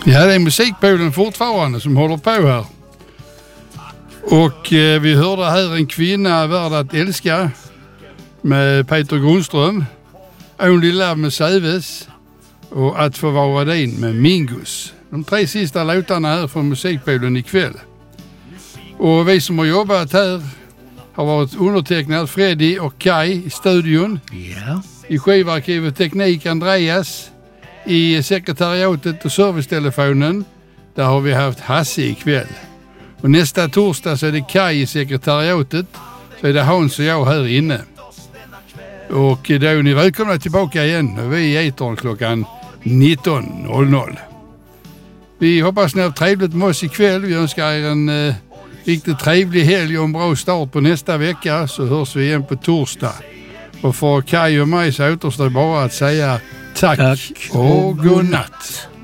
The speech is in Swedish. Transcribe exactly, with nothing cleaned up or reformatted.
Ja, det är musikpoolen fortfarande som håller på här. Och eh, vi hörde här En kvinna värd att älska med Peter Grundström. Only Love med Säves och Att få vara din med Mingus. De tre sista låtarna här från musikpoolen ikväll. Och vi som har jobbat här har varit undertecknad Freddy och Kai i studion. Ja. I skivarkivet Teknik Andreas. I sekretariatet och servicetelefonen. Där har vi haft Hasse ikväll. Och nästa torsdag så är det Kai i sekretariatet. Så är det Hans och jag här inne. Och då är ni välkomna tillbaka igen. Och vi är i etern klockan nitton noll noll. Vi hoppas ni har trevligt med oss ikväll. Vi önskar er en eh, riktigt trevlig helg och en bra start på nästa vecka. Så hörs vi igen på torsdag. Och för Kai och mig så återstår bara att säga tack, tack och godnatt.